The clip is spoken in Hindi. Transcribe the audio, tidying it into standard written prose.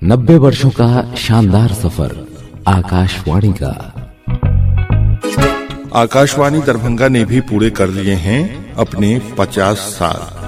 90 वर्षों का शानदार सफर आकाशवाणी का। आकाशवाणी दरभंगा ने भी पूरे कर लिए हैं अपने 50 साल।